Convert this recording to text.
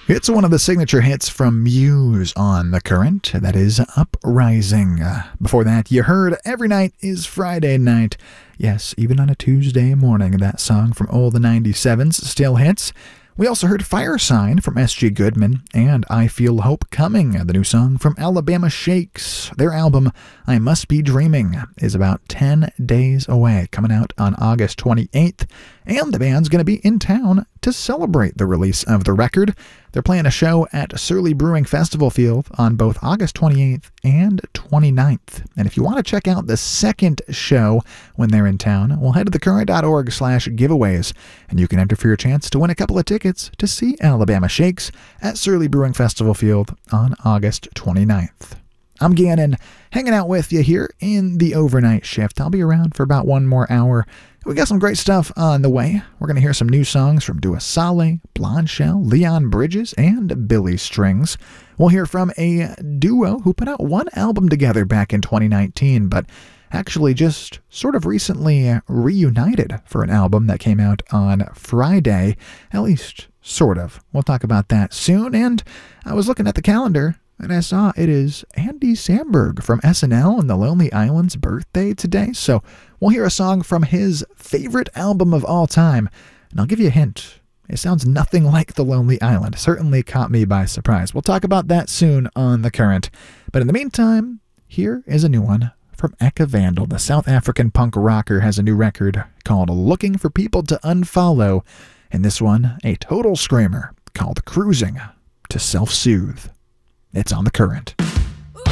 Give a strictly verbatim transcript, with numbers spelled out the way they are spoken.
It's one of the signature hits from Muse on The Current, that is Uprising. Uh, before that, you heard Every Night is Friday Night. Yes, even on a Tuesday morning, that song from all the ninety-sevens still hits. We also heard Fire Sign from S G Goodman and I Feel Hope Coming, the new song from Alabama Shakes. Their album, I Must Be Dreaming, is about ten days away, coming out on August twenty-eighth, and the band's going to be in town to celebrate the release of the record. They're playing a show at Surly Brewing Festival Field on both August twenty-eighth and twenty-ninth. And if you want to check out the second show when they're in town, well, head to thecurrent.org slash giveaways, and you can enter for your chance to win a couple of tickets to see Alabama Shakes at Surly Brewing Festival Field on August twenty-ninth. I'm Gannon, hanging out with you here in the overnight shift. I'll be around for about one more hour. We got some great stuff on the way. We're going to hear some new songs from Dua Saleh, Blonde Shell, Leon Bridges, and Billy Strings. We'll hear from a duo who put out one album together back in twenty nineteen, but actually just sort of recently reunited for an album that came out on Friday, at least sort of. We'll talk about that soon, and I was looking at the calendar, and I saw it is Andy Samberg from S N L and the Lonely Island's birthday today, so we'll hear a song from his favorite album of all time, and I'll give you a hint. It sounds nothing like The Lonely Island. Certainly caught me by surprise. We'll talk about that soon on The Current. But in the meantime, here is a new one from Eka Vandal. The South African punk rocker has a new record called Looking for People to Unfollow, and this one, a total screamer, called Cruising to Self-Soothe. It's on The Current.